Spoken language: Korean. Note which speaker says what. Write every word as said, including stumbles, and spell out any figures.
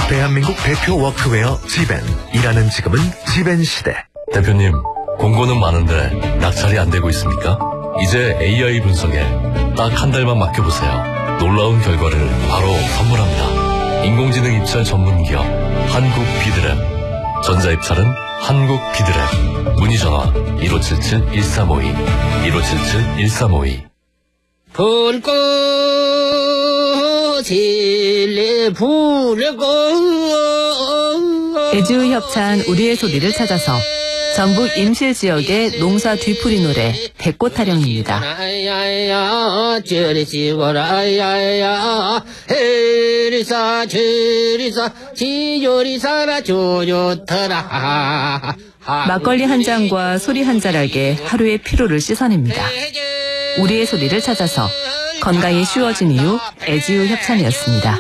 Speaker 1: 대한민국 대표 워크웨어 지벤. 일하는 지금은 지벤 시대.
Speaker 2: 대표님, 공고는 많은데 낙찰이 안 되고 있습니까? 이제 에이아이 분석에 딱 한 달만 맡겨보세요. 놀라운 결과를 바로 선물합니다. 인공지능 입찰 전문기업 한국 비드랩. 전자입찰은 한국 비드랩. 문의 전화 일오칠칠 일삼오이 일오칠칠 일삼오이.
Speaker 3: 불꽃이 부르고
Speaker 4: 애지우협찬 우리의 소리를 찾아서 전북 임실 지역의 농사 뒤풀이 노래 백꽃 타령입니다.
Speaker 3: 야야야 저리시고라야야 헤리사 저리사 지요리사라 조조터라.
Speaker 4: 막걸리 한 잔과 소리 한 자락에 하루의 피로를 씻어냅니다. 우리의 소리를 찾아서 건강이 쉬워진 이유 애지우 협찬이었습니다.